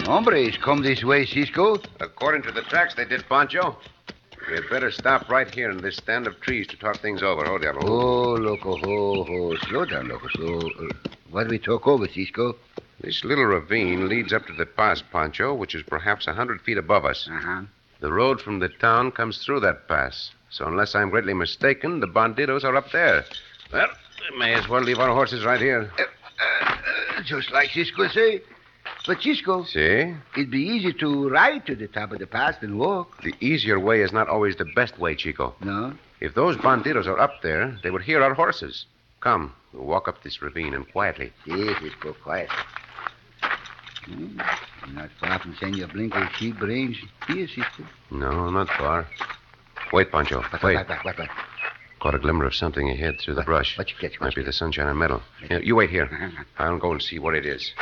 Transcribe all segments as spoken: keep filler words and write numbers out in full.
Hombres come this way, Cisco. According to the tracks, they did, Pancho. We had better stop right here in this stand of trees to talk things over. Oh, Diablo. Oh, loco, ho, ho. Slow down, loco. Slow. Uh, what do we talk over, Cisco? This little ravine leads up to the pass, Pancho, which is perhaps a hundred feet above us. Uh-huh. The road from the town comes through that pass. So unless I'm greatly mistaken, the bandidos are up there. Well, we may as well leave our horses right here. Uh, uh, uh, just like Cisco say. But, Cisco, See? it'd be easy to ride to the top of the pass than walk. The easier way is not always the best way, Chico. No? If those bandidos are up there, they would hear our horses. Come, we'll walk up this ravine and quietly. Yes, Cisco, quiet. Hmm. You're not far from Senor Blinker's sheep range here, Cisco. No, not far. Wait, Pancho. What, Wait. what, what, what, what? Caught a glimmer of something ahead through the What- brush. what you catch, what Might you be the sunshine and metal. Yeah, you wait here. I'll go and see what it is.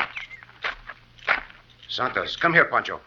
Santos, come here, Pancho.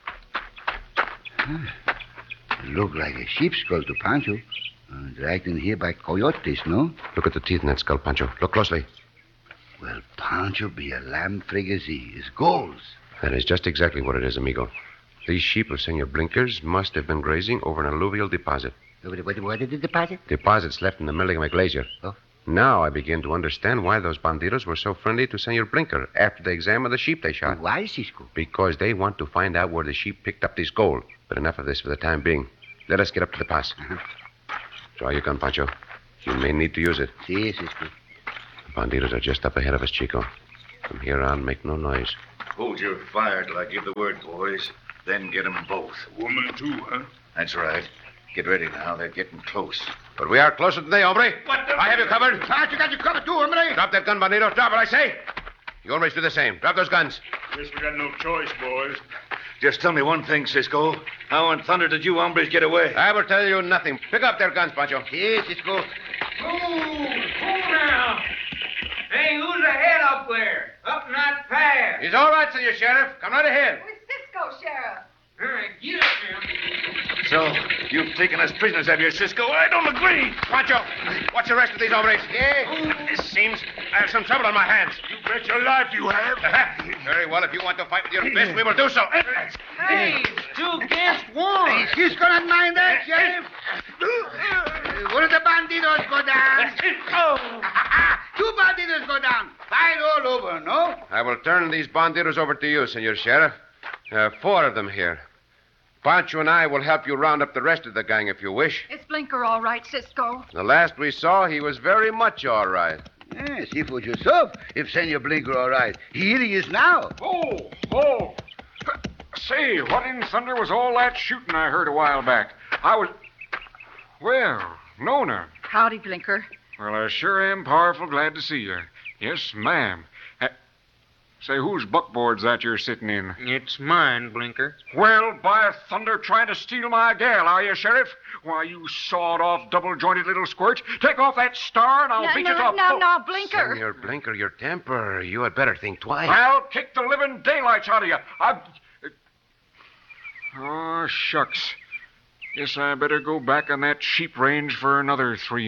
Look like a sheep's skull to Pancho. Uh, dragged in here by coyotes, no? Look at the teeth in that skull, Pancho. Look closely. Well, Pancho be a lamb frigazy. It's goals. That is just exactly what it is, amigo. These sheep of Senor Blinkers must have been grazing over an alluvial deposit. What, what, what did the deposit? Deposits left in the Milligan Glacier. Oh. Now I begin to understand why those bandidos were so friendly to Senor Blinker after they examined the sheep they shot. Why, Cisco? Because they want to find out where the sheep picked up this gold. But enough of this for the time being. Let us get up to the pass. Uh-huh. Draw your gun, Pancho. You may need to use it. Si, Cisco. The bandidos are just up ahead of us, Chico. From here on, make no noise. Hold your fire till I give the word, boys. Then get 'em both. Woman, too, huh? That's right. Get ready now. They're getting close. But we are closer than they, hombre. What the- I have you covered. Pancho got you covered too, hombre. Drop that gun, bandido. Drop it, I say. You hombres do the same. Drop those guns. Guess we got no choice, boys. Just tell me one thing, Cisco. How in thunder did you hombres get away? I will tell you nothing. Pick up their guns, Pancho. Si, Cisco. Move! Move now! Hey, who's ahead up there? Up in that path. He's all right, Senor Sheriff. Come right ahead. With Cisco, Sheriff. All right, get up now. So, you've taken us prisoners, have you, Cisco? I don't agree. Pancho, what's the rest of these hombres? It seems I have some trouble on my hands. You bet your life you have. Very well, if you want to fight with your fist, we will do so. Hey, two against one. Cisco not mind that, Sheriff. Uh, one of the bandidos go down. Two bandidos go down. Fight all over, no? I will turn these bandidos over to you, Senor Sheriff. Uh, four of them here. Pancho and I will help you round up the rest of the gang if you wish. Is Blinker all right, Cisco? The last we saw, he was very much all right. Yeah, see for yourself if Senor Blinker all right. Here he is now. Oh, oh. Say, what in thunder was all that shooting I heard a while back? I was... Well, Nona. Howdy, Blinker. Well, I sure am powerful glad to see you. Yes, ma'am. Uh, say, whose buckboard's that you're sitting in? It's mine, Blinker. Well, by thunder, trying to steal my gal, are you, Sheriff? Why, you sawed-off, double-jointed little squirt. Take off that star, and I'll no, beat no, you to a no, pulp. no, Blinker. Senor Blinker, your temper. You had better think twice. I'll kick the living daylights out of you. I've... Oh, shucks. Guess I better go back on that sheep range for another three